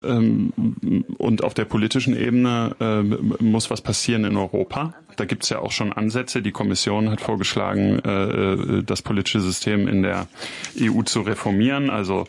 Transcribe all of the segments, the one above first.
Und auf der politischen Ebene muss was passieren in Europa. Da gibt es ja auch schon Ansätze. Die Kommission hat vorgeschlagen, das politische System in der EU zu reformieren, also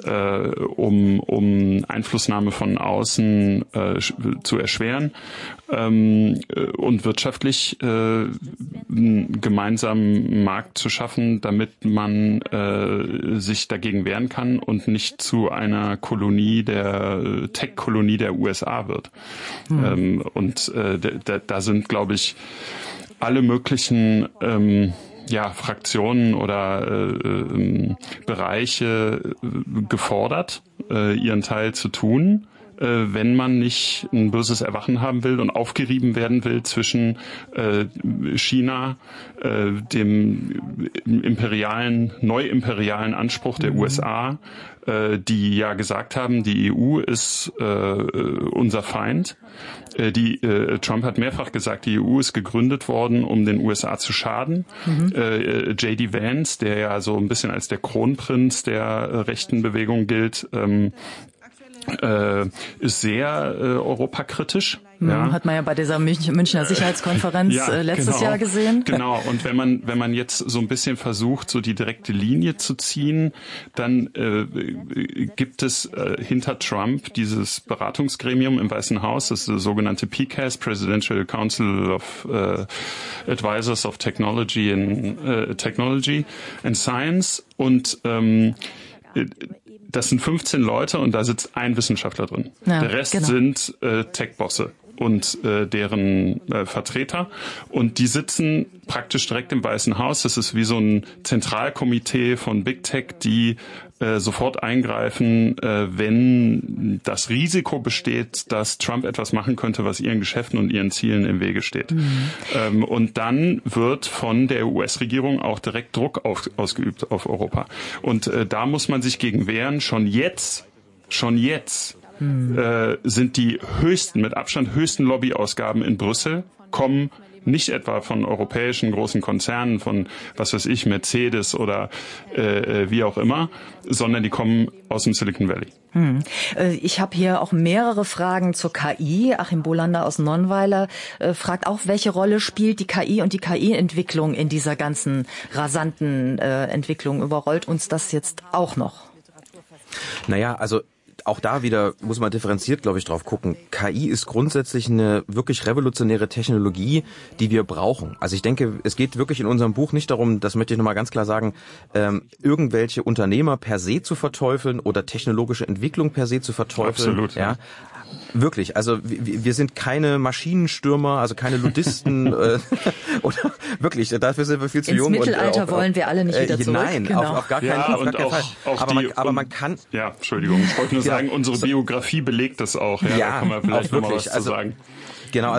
um Einflussnahme von außen zu erschweren und wirtschaftlich einen gemeinsamen Markt zu schaffen, damit man sich dagegen wehren kann und nicht zu einer Kolonie Tech-Kolonie der USA wird. Und da sind, glaube ich, alle möglichen Fraktionen oder Bereiche gefordert, ihren Teil zu tun, wenn man nicht ein böses Erwachen haben will und aufgerieben werden will zwischen China, dem neuimperialen Anspruch der USA, die ja gesagt haben, die EU ist unser Feind. Trump hat mehrfach gesagt, die EU ist gegründet worden, um den USA zu schaden. J.D. Vance, der ja so ein bisschen als der Kronprinz der rechten Bewegung gilt, ist sehr europakritisch. Ja. Hat man ja bei dieser Münchner Sicherheitskonferenz letztes Jahr gesehen. Genau. Und wenn man jetzt so ein bisschen versucht, so die direkte Linie zu ziehen, dann gibt es hinter Trump dieses Beratungsgremium im Weißen Haus, das ist das sogenannte PCAS, Presidential Council of Advisors of Technology and Science. Und das sind 15 Leute und da sitzt ein Wissenschaftler drin. Ja, der Rest sind Tech-Bosse und deren Vertreter. Und die sitzen praktisch direkt im Weißen Haus. Das ist wie so ein Zentralkomitee von Big Tech, die sofort eingreifen, wenn das Risiko besteht, dass Trump etwas machen könnte, was ihren Geschäften und ihren Zielen im Wege steht. Und dann wird von der US-Regierung auch direkt Druck ausgeübt auf Europa. Und da muss man sich gegen wehren. Schon jetzt sind die mit Abstand höchsten Lobbyausgaben in Brüssel, kommen nicht etwa von europäischen großen Konzernen, von, was weiß ich, Mercedes oder wie auch immer, sondern die kommen aus dem Silicon Valley. Ich habe hier auch mehrere Fragen zur KI. Achim Bolander aus Nonnweiler fragt auch, welche Rolle spielt die KI und die KI-Entwicklung in dieser ganzen rasanten Entwicklung? Überrollt uns das jetzt auch noch? Naja, also auch da wieder muss man differenziert, glaube ich, drauf gucken. KI ist grundsätzlich eine wirklich revolutionäre Technologie, die wir brauchen. Also ich denke, es geht wirklich in unserem Buch nicht darum, das möchte ich nochmal ganz klar sagen, irgendwelche Unternehmer per se zu verteufeln oder technologische Entwicklung per se zu verteufeln. Absolut. Ja. Wirklich, also wir sind keine Maschinenstürmer, also keine Ludisten oder wirklich, dafür sind wir viel zu jung. Ins Mittelalter wollen wir alle nicht wieder zurück. Nein, genau. auf gar keinen Fall. Aber man kann... Ja, Entschuldigung, ich wollte nur sagen, unsere Biografie belegt das auch. Ja, da kann man vielleicht noch mal was zu sagen. Genau,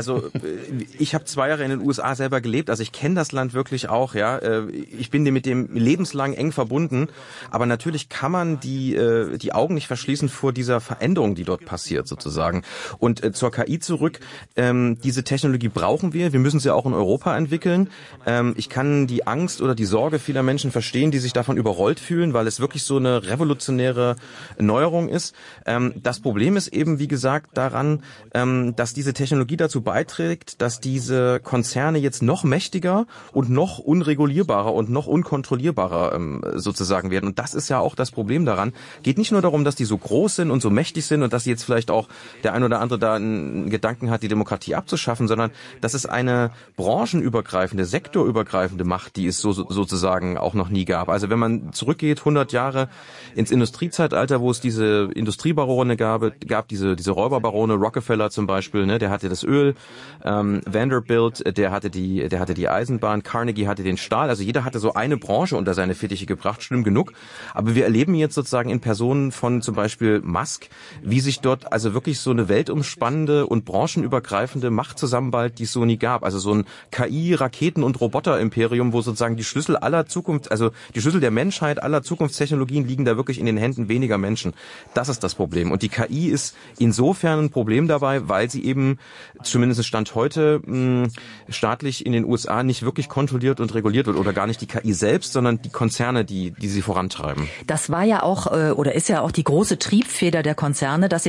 ich habe 2 Jahre in den USA selber gelebt, also ich kenne das Land wirklich auch, ja. Ich bin mit dem lebenslang eng verbunden, aber natürlich kann man die Augen nicht verschließen vor dieser Veränderung, die dort passiert sozusagen. Und zur KI zurück, diese Technologie brauchen wir müssen sie auch in Europa entwickeln. Ich kann die Angst oder die Sorge vieler Menschen verstehen, die sich davon überrollt fühlen, weil es wirklich so eine revolutionäre Neuerung ist. Das Problem ist eben, wie gesagt, daran, dass diese Technologie dazu beiträgt, dass diese Konzerne jetzt noch mächtiger und noch unregulierbarer und noch unkontrollierbarer sozusagen werden. Und das ist ja auch das Problem daran. Geht nicht nur darum, dass die so groß sind und so mächtig sind und dass jetzt vielleicht auch der ein oder andere da einen Gedanken hat, die Demokratie abzuschaffen, sondern das ist eine branchenübergreifende, sektorübergreifende Macht, die es sozusagen auch noch nie gab. Also wenn man zurückgeht 100 Jahre ins Industriezeitalter, wo es diese Industriebarone gab diese Räuberbarone, Rockefeller zum Beispiel, ne, der hatte das Öl, Vanderbilt, der hatte die Eisenbahn, Carnegie hatte den Stahl, also jeder hatte so eine Branche unter seine Fittiche gebracht, schlimm genug. Aber wir erleben jetzt sozusagen in Personen von zum Beispiel Musk, wie sich dort also wirklich so eine weltumspannende und branchenübergreifende Macht zusammenballt, die es so nie gab. Also so ein KI, Raketen- und Roboter-Imperium, wo sozusagen die Schlüssel aller Zukunft, also die Schlüssel der Menschheit, aller Zukunftstechnologien liegen da wirklich in den Händen weniger Menschen. Das ist das Problem. Und die KI ist insofern ein Problem dabei, weil sie eben zumindest Stand heute staatlich in den USA nicht wirklich kontrolliert und reguliert wird oder gar nicht die KI selbst, sondern die Konzerne, die sie vorantreiben. Das war ja auch oder ist ja auch die große Triebfeder der Konzerne, dass